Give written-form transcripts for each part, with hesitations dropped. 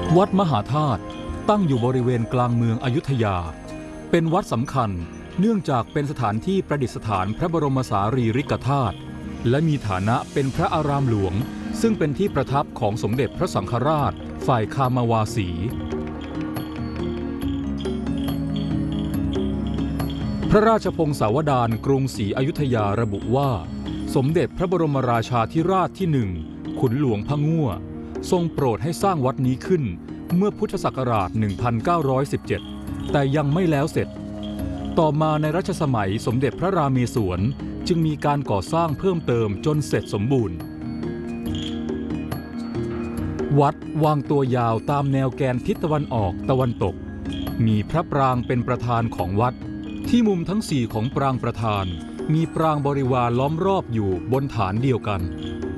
วัดมหาธาตุตั้งอยู่บริเวณกลางเมืองอยุธยาเป็นวัดสำคัญเนื่องจากเป็นสถานที่ประดิษฐานพระบรมสารีริกธาตุและมีฐานะเป็นพระอารามหลวงซึ่งเป็นที่ประทับของสมเด็จพระสังฆราชฝ่ายคามวาสีพระราชพงศาวดารกรุงศรีอยุธยาระบุว่าสมเด็จพระบรมราชาธิราชที่1ขุนหลวงพะงั่วทรงโปรดให้สร้างวัดนี้ขึ้นเมื่อพุทธศักราช 1917 แต่ยังไม่แล้วเสร็จต่อมาในรัชสมัยสมเด็จพระราเมศวรจึงมีการก่อสร้างเพิ่มเติมจนเสร็จสมบูรณ์วัดวางตัวยาวตามแนวแกนทิศตะวันออกตะวันตกมีพระปรางเป็นประธานของวัดที่มุมทั้ง4ของปรางประธานมีปรางบริวารล้อมรอบอยู่บนฐานเดียวกัน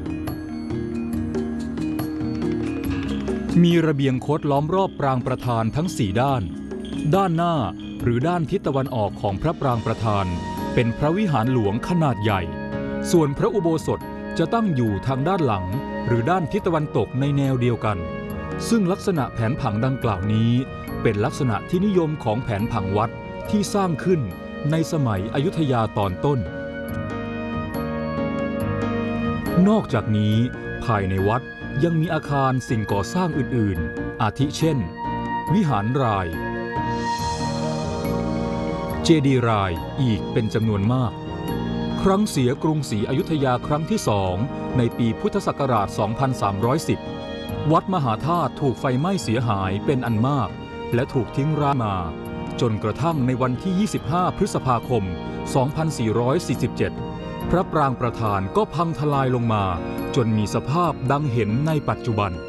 มีระเบียงคดล้อมรอบปรางประธานทั้ง4ด้านด้านหน้าหรือด้านทิศตะวันออกของพระปรางประธานเป็นพระวิหารหลวงขนาดใหญ่ส่วนพระอุโบสถจะตั้งอยู่ทางด้านหลังหรือด้านทิศตะวันตกในแนวเดียวกันซึ่งลักษณะแผนผังดังกล่าวนี้เป็นลักษณะที่นิยมของแผนผังวัดที่สร้างขึ้นในสมัยอยุธยาตอนต้นนอกจากนี้ภายในวัดยังมีอาคารสิ่งก่อสร้างอื่นๆอาทิเช่นวิหารรายเจดีย์รายอีกเป็นจำนวนมากครั้งเสียกรุงศรีอยุธยาครั้งที่2ในปีพุทธศักราช 2310 วัดมหาธาตุถูกไฟไหม้เสียหายเป็นอันมากและถูกทิ้งร้างมาจนกระทั่งในวันที่ 25 พฤษภาคม 2447 พระปรางประธานก็พังทลายลงมาจนมีสภาพดังเห็นในปัจจุบัน